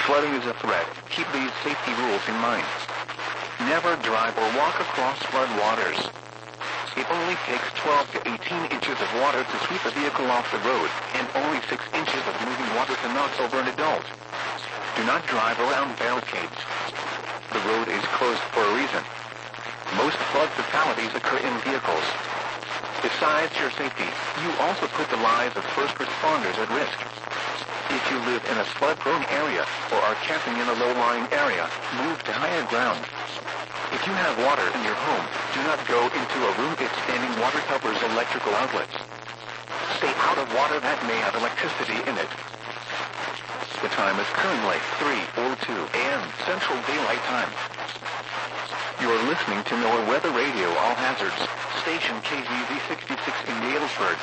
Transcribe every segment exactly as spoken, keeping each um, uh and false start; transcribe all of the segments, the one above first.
Flooding is a threat. Keep these safety rules in mind. Never drive or walk across flood waters. It only takes twelve to eighteen inches of water to sweep a vehicle off the road, and only six inches of moving water to knock over an adult. Do not drive around barricades. The road is closed for a reason. Most flood fatalities occur in vehicles. Besides your safety, you also put the lives of first responders at risk. If you live in a flood-prone area or are camping in a low-lying area, move to higher ground. If you have water in your home, do not go into a room if standing water covers electrical outlets. Stay out of water that may have electricity in it. The time is currently three oh two a m Central Daylight Time. You are listening to NOAA Weather Radio All Hazards, station K Z Z sixty-six in Galesburg.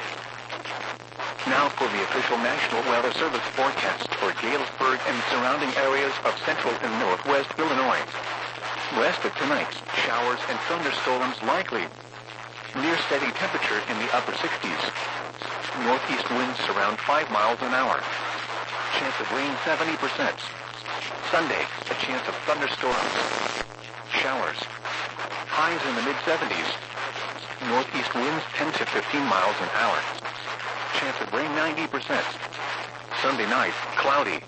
Now for the official National Weather Service forecast for Galesburg and surrounding areas of central and northwest Illinois. West of tonight, showers and thunderstorms likely. Near steady temperature in the upper sixties. Northeast winds around five miles an hour. Chance of rain seventy percent. Sunday, a chance of thunderstorms. Showers. Highs in the mid seventies. Northeast winds ten to fifteen miles an hour. Chance of rain ninety percent. Sunday night, cloudy.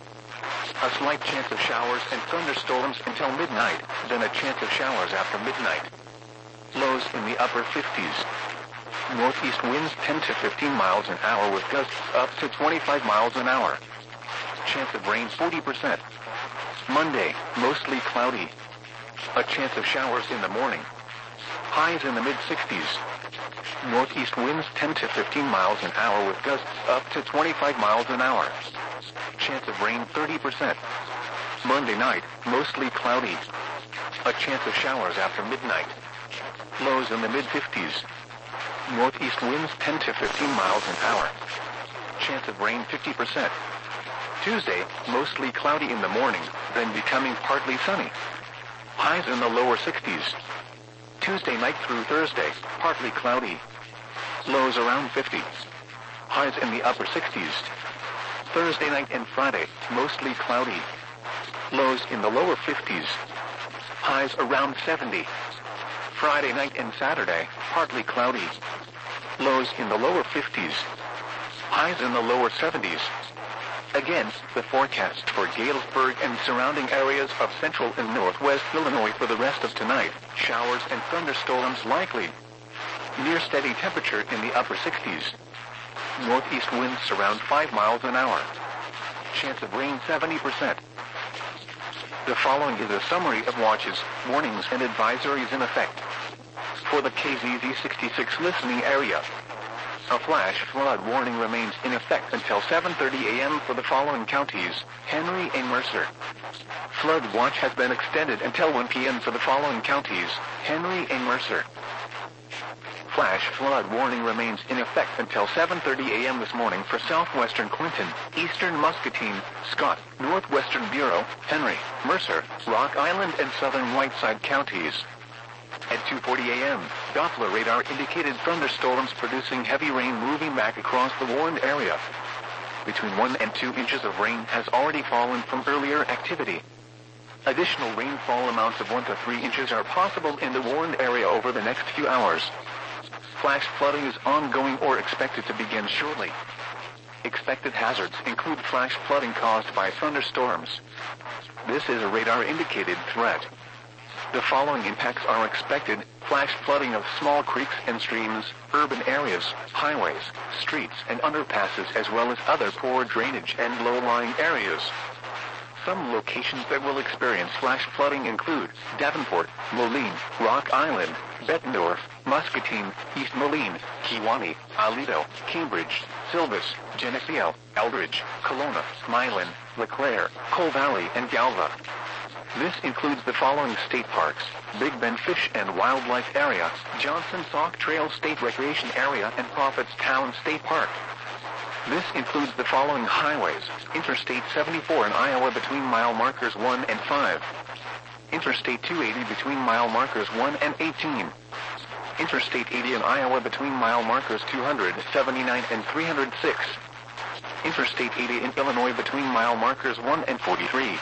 A slight chance of showers and thunderstorms until midnight, then a chance of showers after midnight. Lows in the upper fifties. Northeast winds ten to fifteen miles an hour with gusts up to twenty-five miles an hour. Chance of rain forty percent. Monday, mostly cloudy. A chance of showers in the morning. Highs in the mid sixties. Northeast winds ten to fifteen miles an hour with gusts up to twenty-five miles an hour. Chance of rain thirty percent. Monday night, mostly cloudy. A chance of showers after midnight. Lows in the mid fifties. Northeast winds ten to fifteen miles an hour. Chance of rain fifty percent. Tuesday, mostly cloudy in the morning, then becoming partly sunny. Highs in the lower sixties. Tuesday night through Thursday, partly cloudy. Lows around fifty. Highs in the upper sixties. Thursday night and Friday, mostly cloudy. Lows in the lower fifties. Highs around seventy. Friday night and Saturday, partly cloudy. Lows in the lower fifties. Highs in the lower seventies. Again, the forecast for Galesburg and surrounding areas of central and northwest Illinois for the rest of tonight. Showers and thunderstorms likely. Near steady temperature in the upper sixties. Northeast winds around five miles an hour. Chance of rain seventy percent. The following is a summary of watches, warnings, and advisories in effect. For the K Z Z sixty-six listening area, a flash flood warning remains in effect until seven thirty a m for the following counties: Henry and Mercer. Flood watch has been extended until one p m for the following counties: Henry and Mercer. Flash flood warning remains in effect until seven thirty a m this morning for southwestern Clinton, eastern Muscatine, Scott, northwestern Bureau, Henry, Mercer, Rock Island, and southern Whiteside counties. At two forty a m, Doppler radar indicated thunderstorms producing heavy rain moving back across the warned area. Between one and two inches of rain has already fallen from earlier activity. Additional rainfall amounts of one to three inches are possible in the warned area over the next few hours. Flash flooding is ongoing or expected to begin shortly. Expected hazards include flash flooding caused by thunderstorms. This is a radar-indicated threat. The following impacts are expected: flash flooding of small creeks and streams, urban areas, highways, streets, and underpasses, as well as other poor drainage and low-lying areas. Some locations that will experience flash flooding include Davenport, Moline, Rock Island, Bettendorf, Muscatine, East Moline, Kewanee, Aledo, Cambridge, Silvis, Geneseo, Eldridge, Kelowna, Milan, LeClaire, Coal Valley, and Galva. This includes the following state parks: Big Bend Fish and Wildlife Area, Johnson Sauk Trail State Recreation Area, and Prophetstown State Park. This includes the following highways: Interstate seventy-four in Iowa between mile markers one and five. Interstate two eighty between mile markers one and eighteen. Interstate eighty in Iowa between mile markers two hundred seventy-nine and three hundred six. Interstate eighty in Illinois between mile markers one and forty-three.